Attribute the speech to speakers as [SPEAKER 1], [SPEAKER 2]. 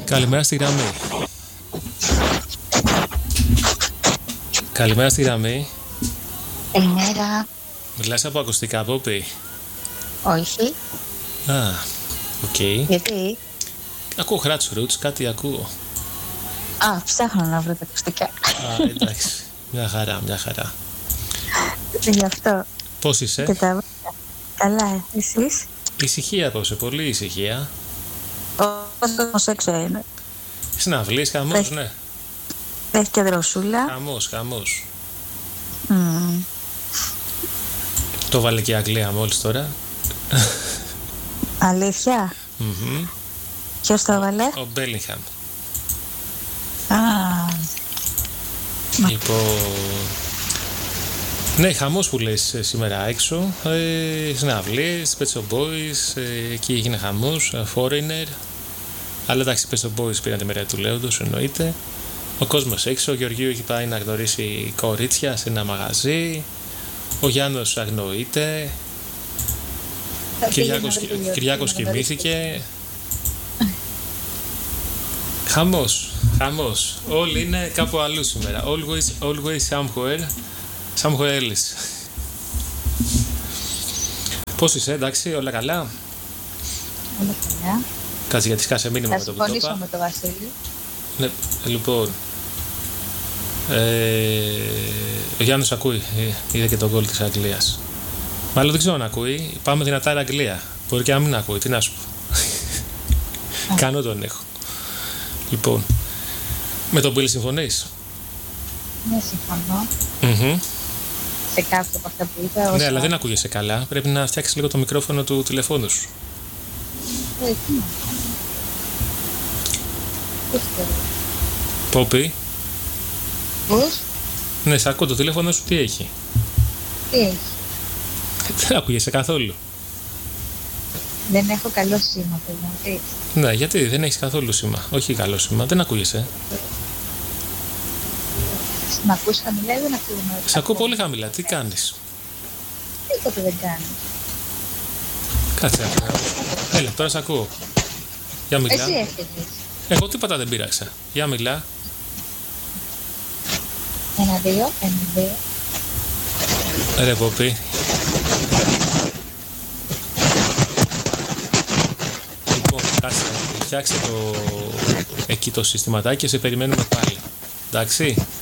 [SPEAKER 1] Καλημέρα στη γραμμή. Καλημέρα στη γραμμή.
[SPEAKER 2] Καλημέρα.
[SPEAKER 1] Μιλάς από ακουστικά, Πόπη?
[SPEAKER 2] Όχι.
[SPEAKER 1] Α, οκ.
[SPEAKER 2] Γιατί?
[SPEAKER 1] Ακούω Grassroots, κάτι ακούω.
[SPEAKER 2] Α, ψάχνω να βρω τα ακουστικά.
[SPEAKER 1] Α, εντάξει. Μια χαρά, μια χαρά.
[SPEAKER 2] Γι' αυτό.
[SPEAKER 1] Πώς είσαι?
[SPEAKER 2] Και τα... Καλά, εσείς?
[SPEAKER 1] Ησυχία πόσο, πολύ ησυχία.
[SPEAKER 2] Ο κόσμος έξω είναι.
[SPEAKER 1] Συναυλίες, χαμός, ναι.
[SPEAKER 2] Έχει και δροσούλα.
[SPEAKER 1] Χαμός, χαμός. Το βάλε και η Αγγλία μόλις τώρα.
[SPEAKER 2] Αλήθεια? Ποιος το έβαλε?
[SPEAKER 1] Ο Μπέλιγχαμ. Λοιπόν... Ναι, χαμός που λες σήμερα έξω. Συναυλίες, Pet Shop Boys, εκεί έγινε χαμός, Foreigner. Αλλά εντάξει, Pet Shop Boys πήραν τη μέρα του Λέοντος, εννοείται. Ο κόσμος έξω, ο Γεωργίου έχει πάει να γνωρίσει κορίτσια σε ένα μαγαζί. Ο Γιάννος αγνοείται. Κυριάκος κοιμήθηκε. Χαμός, χαμός. Όλοι είναι κάπου αλλού σήμερα. Always somewhere else. Πώς είσαι, εντάξει, όλα καλά?
[SPEAKER 2] Όλα καλά.
[SPEAKER 1] Κάτσε γιατί σκάσε μήνυμα με το που το είπα.
[SPEAKER 2] Θα συμφωνήσω με τον Βασίλη.
[SPEAKER 1] Ναι, λοιπόν. Ο Γιάννος ακούει, είδε και τον γκολ της Αγγλίας. Μάλλον δεν ξέρω αν ακούει. Πάμε δυνατά η Αγγλία. Μπορεί και να μην ακούει, τι να σου πω. Κάνω τον έχω. Λοιπόν, με τον Μπίλ συμφωνείς?
[SPEAKER 2] Ναι, συμφωνώ. Σε κάποιο από αυτά που είπα.
[SPEAKER 1] Ναι, αλλά δεν ακούγεσαι καλά. Πρέπει να φτιάξεις λίγο το μικρόφωνο του τηλεφώνου σου.
[SPEAKER 2] Τι να κάνω.
[SPEAKER 1] Πόπι.
[SPEAKER 2] Πώς?
[SPEAKER 1] Ναι, σ' ακούω, το τηλέφωνο σου τι έχει?
[SPEAKER 2] Τι έχει?
[SPEAKER 1] Δεν ακούγεσαι καθόλου.
[SPEAKER 2] Δεν έχω καλό σήμα, παιδί.
[SPEAKER 1] Ναι, γιατί δεν έχεις καθόλου σήμα? Όχι καλό σήμα, δεν ακούγεσαι.
[SPEAKER 2] Μ' ακούς χαμηλά ή δεν ακούμε?
[SPEAKER 1] Σ' ακούω πολύ χαμηλά, τι κάνεις?
[SPEAKER 2] Τίποτε δεν κάνεις.
[SPEAKER 1] Κάτσε, έλα, τώρα σ' ακούω. Για μιλά.
[SPEAKER 2] Εσύ έφυγες.
[SPEAKER 1] Εγώ τίποτα δεν πείραξα. Για μιλά.
[SPEAKER 2] 1-2.
[SPEAKER 1] Ρε Πόπι. Λοιπόν, κάτσε, φτιάξε εκεί το συστηματάκι και σε περιμένουμε πάλι. Εντάξει.